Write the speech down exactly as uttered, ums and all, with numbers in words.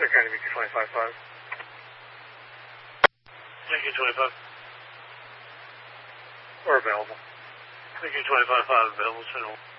They're going to be twenty-five five. Thank you, twenty-five. Or available. Thank you, twenty-five five, available, channel.